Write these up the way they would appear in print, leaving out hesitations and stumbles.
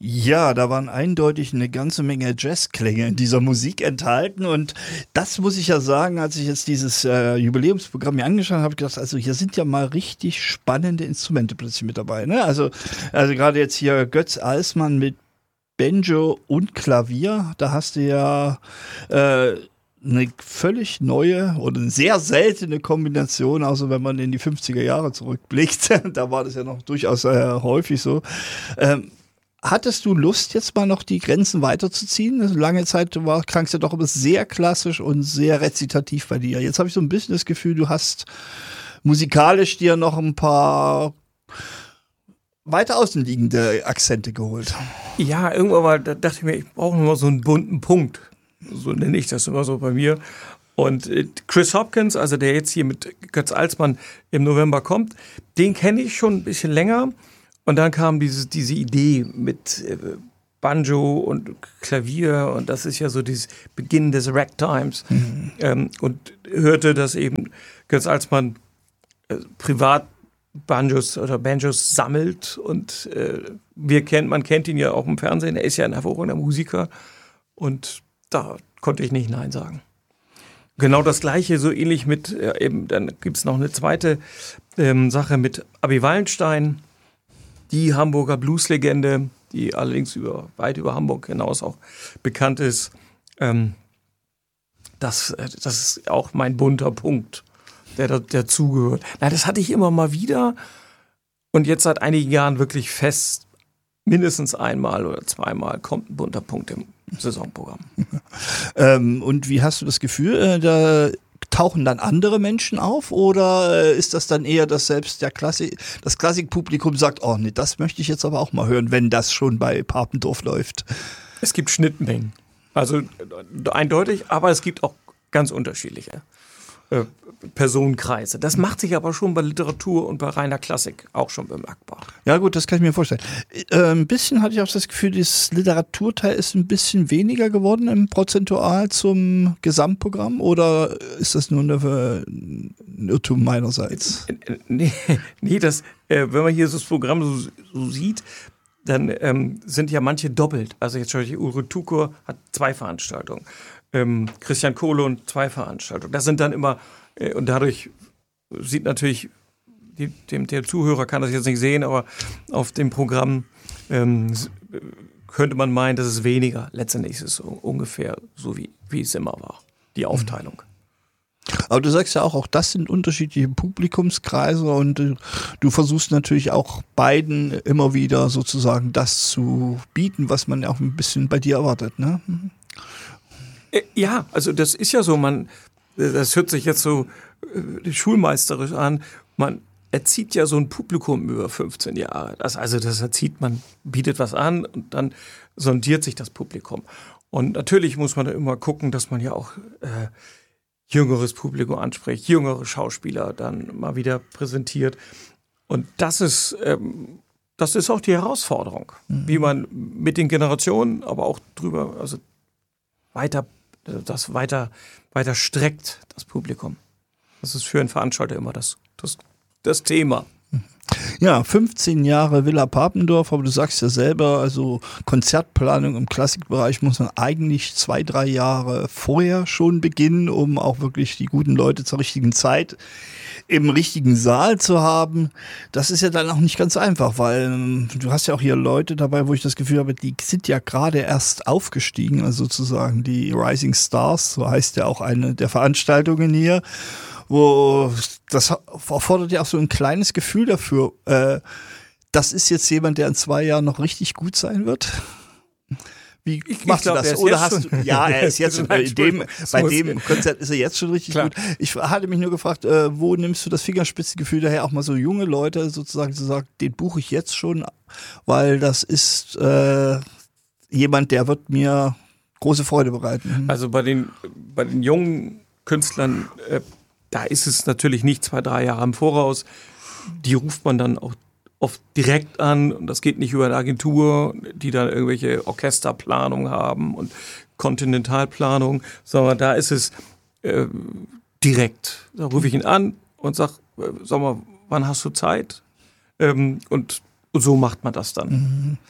Ja, da waren eindeutig eine ganze Menge Jazzklänge in dieser Musik enthalten und das muss ich ja sagen, als ich jetzt dieses Jubiläumsprogramm mir angeschaut habe, gedacht, also hier sind ja mal richtig spannende Instrumente plötzlich mit dabei, ne? Also gerade jetzt hier Götz Alsmann mit Banjo und Klavier, da hast du ja eine völlig neue oder eine sehr seltene Kombination, außer wenn man in die 50er Jahre zurückblickt. Da war das ja noch durchaus häufig so. Hattest du Lust, jetzt mal noch die Grenzen weiterzuziehen? Also lange Zeit klang es ja doch immer sehr klassisch und sehr rezitativ bei dir. Jetzt habe ich so ein bisschen das Gefühl, du hast musikalisch dir noch ein paar weiter außen liegende Akzente geholt. Ja, irgendwann mal, da dachte ich mir, ich brauche nur so einen bunten Punkt. So nenne ich das immer so bei mir. Und Chris Hopkins, also der jetzt hier mit Götz Alsmann im November kommt, den kenne ich schon ein bisschen länger. Und dann kam diese Idee mit Banjo und Klavier und das ist ja so dieses Beginn des Ragtimes. Und hörte, dass eben Götz Alsmann privat Banjos sammelt und man kennt ihn ja auch im Fernsehen, er ist ja ein hervorragender Musiker und da konnte ich nicht Nein sagen. Genau das Gleiche, so ähnlich mit, dann gibt es noch eine zweite Sache mit Abi Wallenstein, die Hamburger Blueslegende, die allerdings weit über Hamburg hinaus auch bekannt ist. Das ist auch mein bunter Punkt, der dazugehört. Na, das hatte ich immer mal wieder und jetzt seit einigen Jahren wirklich fest, mindestens einmal oder zweimal kommt ein bunter Punkt im Saisonprogramm. Und wie hast du das Gefühl, da tauchen dann andere Menschen auf oder ist das dann eher, dass selbst das Klassikpublikum sagt, oh nee, das möchte ich jetzt aber auch mal hören, wenn das schon bei Papendorf läuft? Es gibt Schnittmengen. Also eindeutig, aber es gibt auch ganz unterschiedliche Personenkreise. Das macht sich aber schon bei Literatur und bei reiner Klassik auch schon bemerkbar. Ja gut, das kann ich mir vorstellen. Ein bisschen hatte ich auch das Gefühl, das Literaturteil ist ein bisschen weniger geworden im Prozentual zum Gesamtprogramm oder ist das nur ein Irrtum meinerseits? Nee, wenn man hier so das Programm so sieht, dann sind ja manche doppelt. Also jetzt schaue ich, Ulrich Tukur hat 2 Veranstaltungen. Christian Kohlund 2 Veranstaltungen. Das sind dann immer, und dadurch sieht natürlich, der Zuhörer kann das jetzt nicht sehen, aber auf dem Programm könnte man meinen, das ist weniger. Letztendlich ist es ungefähr so, wie es immer war, die Aufteilung. Aber du sagst ja auch das sind unterschiedliche Publikumskreise und du versuchst natürlich auch beiden immer wieder sozusagen das zu bieten, was man ja auch ein bisschen bei dir erwartet, ne? Ja, also das ist ja so, das hört sich jetzt so schulmeisterisch an, man erzieht ja so ein Publikum über 15 Jahre. Das erzieht, man bietet was an und dann sondiert sich das Publikum. Und natürlich muss man da immer gucken, dass man ja auch jüngeres Publikum anspricht, jüngere Schauspieler dann mal wieder präsentiert. Und das ist auch die Herausforderung, wie man mit den Generationen, aber auch drüber, also weiter streckt, das Publikum. Das ist für einen Veranstalter immer das Thema. Ja, 15 Jahre Villa Papendorf, aber du sagst ja selber, also Konzertplanung im Klassikbereich muss man eigentlich 2-3 Jahre vorher schon beginnen, um auch wirklich die guten Leute zur richtigen Zeit im richtigen Saal zu haben. Das ist ja dann auch nicht ganz einfach, weil du hast ja auch hier Leute dabei, wo ich das Gefühl habe, die sind ja gerade erst aufgestiegen, also sozusagen die Rising Stars, so heißt ja auch eine der Veranstaltungen hier, wo das erfordert ja auch so ein kleines Gefühl dafür. Das ist jetzt jemand, der in 2 Jahren noch richtig gut sein wird. Wie machst du das? Oder hast du? Ja, er ist jetzt schon bei dem Konzert ist er jetzt schon richtig gut. Ich hatte mich nur gefragt, wo nimmst du das Fingerspitzengefühl daher, auch mal so junge Leute sozusagen zu sagen, den buche ich jetzt schon, weil das ist jemand, der wird mir große Freude bereiten. Also bei den jungen Künstlern, da ist es natürlich nicht 2-3 Jahre im Voraus. Die ruft man dann auch oft direkt an und das geht nicht über eine Agentur, die dann irgendwelche Orchesterplanung haben und Kontinentalplanung, sondern da ist es direkt. Da rufe ich ihn an und sage, sag mal, wann hast du Zeit? Und so macht man das dann.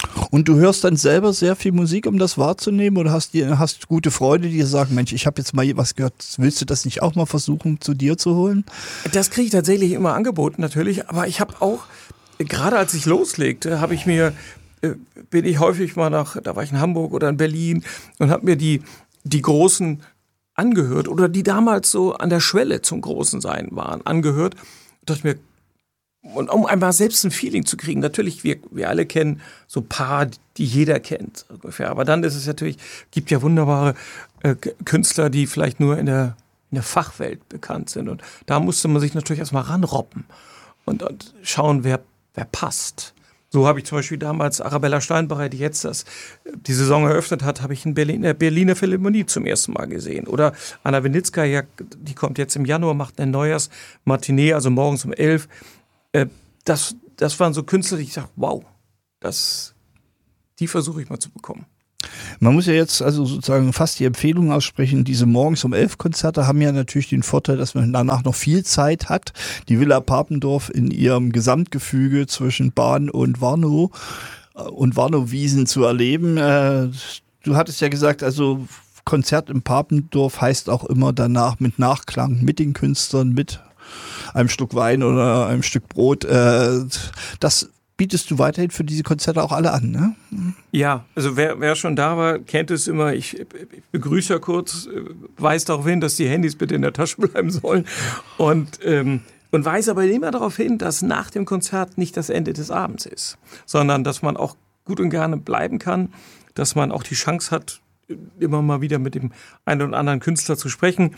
Und du hörst dann selber sehr viel Musik, um das wahrzunehmen, oder hast gute Freunde, die dir sagen, Mensch, ich habe jetzt mal was gehört, willst du das nicht auch mal versuchen, zu dir zu holen? Das kriege ich tatsächlich immer angeboten, natürlich, aber ich habe auch, gerade als ich loslegte, bin ich häufig mal da war ich in Hamburg oder in Berlin und habe mir die Großen angehört oder die damals so an der Schwelle zum Großen sein waren, angehört. Und dachte mir, und um einmal selbst ein Feeling zu kriegen, natürlich, wir alle kennen so ein paar, die jeder kennt ungefähr, aber dann ist es natürlich, gibt ja wunderbare Künstler, die vielleicht nur in der Fachwelt bekannt sind und da musste man sich natürlich erstmal ranroppen und schauen, wer passt. So habe ich zum Beispiel damals Arabella Steinbacher, die jetzt die Saison eröffnet hat, habe ich in der Berliner Philharmonie zum ersten Mal gesehen. Oder Anna Winnitzka, die kommt jetzt im Januar, macht eine Neujahrsmatinee, also morgens um 11. Das waren so Künstler, die ich sage, wow, die versuche ich mal zu bekommen. Man muss ja jetzt also sozusagen fast die Empfehlung aussprechen, diese morgens um 11 Konzerte haben ja natürlich den Vorteil, dass man danach noch viel Zeit hat, die Villa Papendorf in ihrem Gesamtgefüge zwischen Bahn und Warnow und Warnow-Wiesen zu erleben. Du hattest ja gesagt, also Konzert im Papendorf heißt auch immer danach mit Nachklang, mit den Künstlern, mit einem Stück Wein oder einem Stück Brot. Das bietest du weiterhin für diese Konzerte auch alle an, ne? Ja, also wer schon da war, kennt es immer. Ich begrüße ja kurz, weise darauf hin, dass die Handys bitte in der Tasche bleiben sollen und weise aber immer darauf hin, dass nach dem Konzert nicht das Ende des Abends ist, sondern dass man auch gut und gerne bleiben kann, dass man auch die Chance hat, immer mal wieder mit dem einen oder anderen Künstler zu sprechen.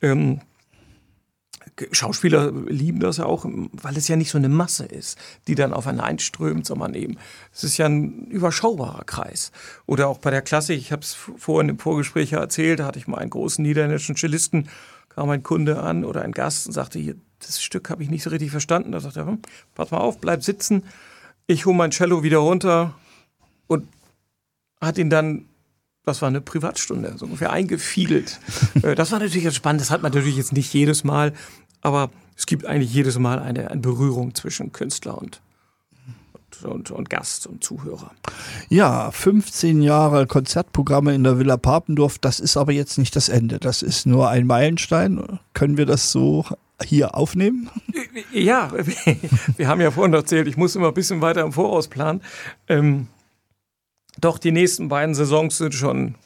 Schauspieler lieben das ja auch, weil es ja nicht so eine Masse ist, die dann auf einen einströmt, sondern eben, es ist ja ein überschaubarer Kreis. Oder auch bei der Klassik, ich habe es vorhin im Vorgespräch ja erzählt, da hatte ich mal einen großen niederländischen Cellisten, kam ein Kunde an oder ein Gast und sagte, hier, das Stück habe ich nicht so richtig verstanden. Da sagte er, pass mal auf, bleib sitzen, ich hole mein Cello wieder runter und hat ihn dann, das war eine Privatstunde, so ungefähr eingefiedelt. Das war natürlich jetzt spannend, das hat man natürlich jetzt nicht jedes Mal, aber es gibt eigentlich jedes Mal eine Berührung zwischen Künstler und Gast und Zuhörer. Ja, 15 Jahre Konzertprogramme in der Villa Papendorf, das ist aber jetzt nicht das Ende. Das ist nur ein Meilenstein. Können wir das so hier aufnehmen? Ja, wir haben ja vorhin erzählt, ich muss immer ein bisschen weiter im Voraus planen. Doch die nächsten beiden Saisons sind schon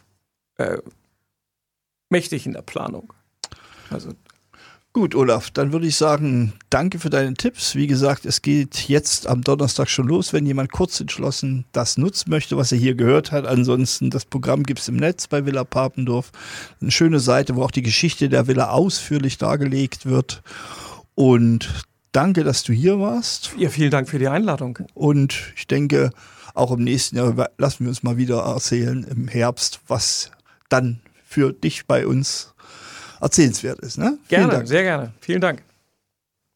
mächtig in der Planung. Also gut, Olaf, dann würde ich sagen, danke für deine Tipps. Wie gesagt, es geht jetzt am Donnerstag schon los, wenn jemand kurz entschlossen das nutzen möchte, was er hier gehört hat. Ansonsten, das Programm gibt es im Netz bei Villa Papendorf. Eine schöne Seite, wo auch die Geschichte der Villa ausführlich dargelegt wird. Und danke, dass du hier warst. Ja, vielen Dank für die Einladung. Und ich denke, auch im nächsten Jahr lassen wir uns mal wieder erzählen, im Herbst, was dann für dich bei uns erzählenswert ist. Ne? Gerne, sehr gerne. Vielen Dank.